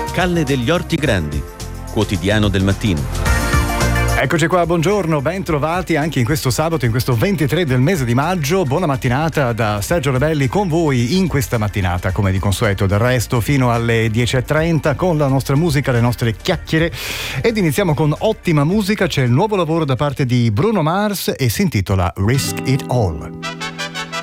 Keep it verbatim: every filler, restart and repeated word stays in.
Calle degli Orti Grandi, quotidiano del mattino. Eccoci qua, buongiorno, ben trovati anche in questo sabato, in questo ventitré del mese di maggio. Buona mattinata da Sergio Rebelli con voi in questa mattinata, come di consueto del resto, fino alle dieci e trenta con la nostra musica, le nostre chiacchiere. Ed iniziamo con ottima musica, c'è il nuovo lavoro da parte di Bruno Mars e si intitola Risk It All.